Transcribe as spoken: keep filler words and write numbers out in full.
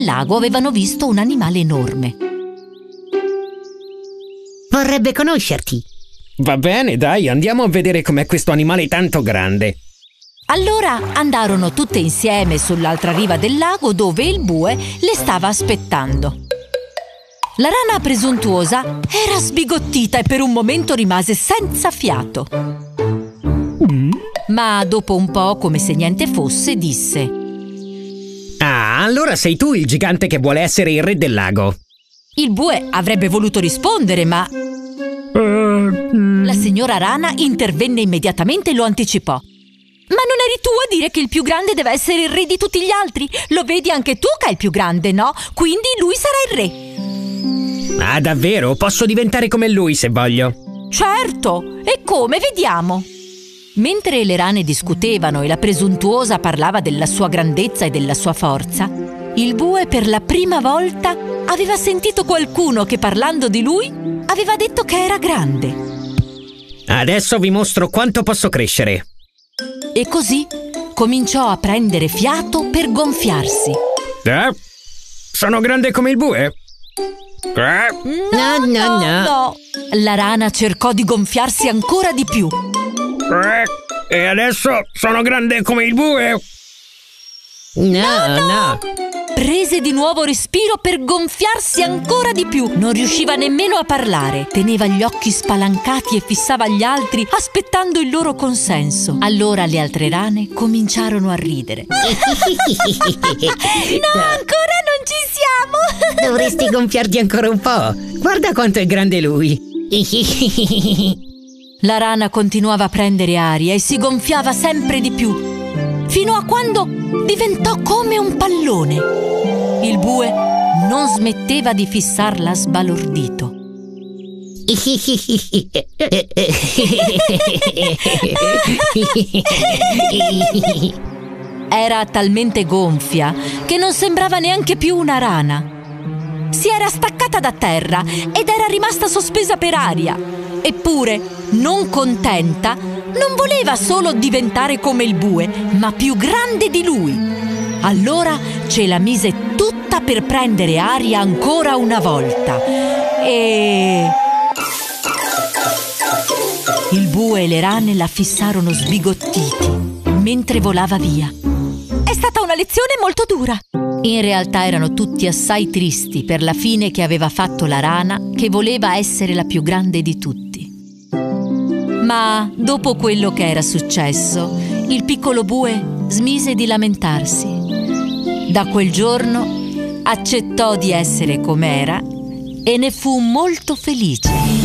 lago avevano visto un animale enorme. Vorrebbe conoscerti. Va bene, dai, andiamo a vedere com'è questo animale tanto grande. Allora andarono tutte insieme sull'altra riva del lago, dove il bue le stava aspettando. La rana presuntuosa era sbigottita e per un momento rimase senza fiato. Ma dopo un po', come se niente fosse, disse: Ah, allora sei tu il gigante che vuole essere il re del lago. Il bue avrebbe voluto rispondere, ma la signora rana intervenne immediatamente e lo anticipò. Ma non eri tu a dire che il più grande deve essere il re di tutti gli altri? Lo vedi anche tu che è il più grande, no? Quindi lui sarà il re. Ah, davvero? Posso diventare come lui se voglio. Certo! E come? Vediamo! Mentre le rane discutevano e la presuntuosa parlava della sua grandezza e della sua forza, il bue per la prima volta aveva sentito qualcuno che, parlando di lui, aveva detto che era grande. Adesso vi mostro quanto posso crescere. E così cominciò a prendere fiato per gonfiarsi. Eh? Sono grande come il bue? Eh? No, no, no. no. La rana cercò di gonfiarsi ancora di più. Eh? E adesso sono grande come il bue? No, no, no. Prese di nuovo respiro per gonfiarsi ancora di più. Non riusciva nemmeno a parlare. Teneva gli occhi spalancati e fissava gli altri, aspettando il loro consenso. Allora le altre rane cominciarono a ridere. No, ancora non ci siamo! Dovresti gonfiarti ancora un po'. Guarda quanto è grande lui. La rana continuava a prendere aria e si gonfiava sempre di più, fino a quando diventò come un pallone. Il bue non smetteva di fissarla sbalordito. Era talmente gonfia che non sembrava neanche più una rana. Si era staccata da terra ed era rimasta sospesa per aria. Eppure, non contenta, non voleva solo diventare come il bue, ma più grande di lui. Allora ce la mise tutta per prendere aria ancora una volta. E il bue e le rane la fissarono sbigottiti mentre volava via. È stata una lezione molto dura. In realtà erano tutti assai tristi per la fine che aveva fatto la rana, che voleva essere la più grande di tutti. Ma dopo quello che era successo, il piccolo bue smise di lamentarsi. Da quel giorno accettò di essere com'era e ne fu molto felice.